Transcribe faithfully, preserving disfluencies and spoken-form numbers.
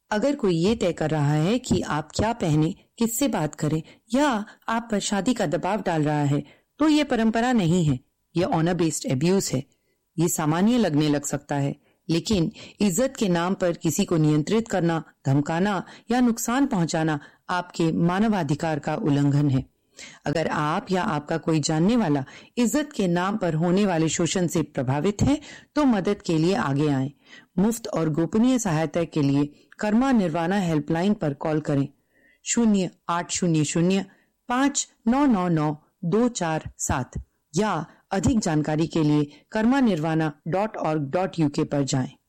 अगर कोई ये तय कर रहा है कि आप क्या पहने, किससे बात करें या आप पर शादी का दबाव डाल रहा है, तो ये परंपरा नहीं है, ये ऑनर बेस्ड एब्यूज है। ये सामान्य लगने लग सकता है, लेकिन इज्जत के नाम पर किसी को नियंत्रित करना, धमकाना या नुकसान पहुंचाना आपके मानवाधिकार का उल्लंघन है। अगर आप या आपका कोई जानने वाला इज्जत के नाम पर होने वाले शोषण से प्रभावित है, तो मदद के लिए आगे आएं। मुफ्त और गोपनीय सहायता के लिए कर्मा निर्वाणा हेल्पलाइन पर कॉल करें शून्य आठ शून्य शून्य पाँच नौ नौ नौ दो चार सात या अधिक जानकारी के लिए Karma nirvana dot org dot UK पर जाएं।